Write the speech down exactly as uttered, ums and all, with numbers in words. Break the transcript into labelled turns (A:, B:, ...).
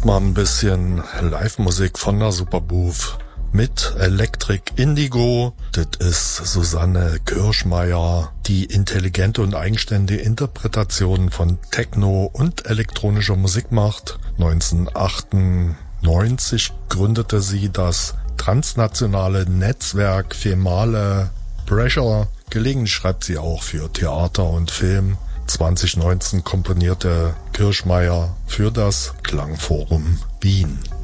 A: Erstmal ein bisschen Live-Musik von der Superbooth mit Electric Indigo. Das ist Susanne Kirschmeier, die intelligente und eigenständige Interpretationen von Techno und elektronischer Musik macht. neunzehnhundertachtundneunzig gründete sie das transnationale Netzwerk Female Pressure. Gelegentlich schreibt sie auch für Theater und Film. zwanzig neunzehn komponierte Kirschmeier für das Klangforum Wien.